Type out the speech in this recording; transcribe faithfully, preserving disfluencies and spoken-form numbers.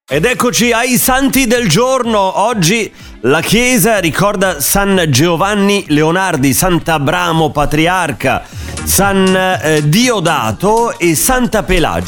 Ed eccoci ai santi del giorno. Oggi la Chiesa ricorda San Giovanni Leonardi, Sant'Abramo Patriarca, San eh, Diodato e Santa Pelagia.